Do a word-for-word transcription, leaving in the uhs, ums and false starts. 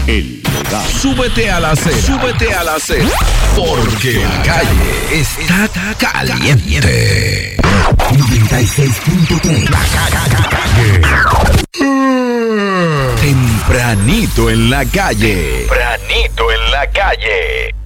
El Legado. Súbete a la acera. Súbete a la acera. Porque la calle está caliente. noventa y seis punto tres. La calle. Tempranito en la calle. Tempranito en la calle.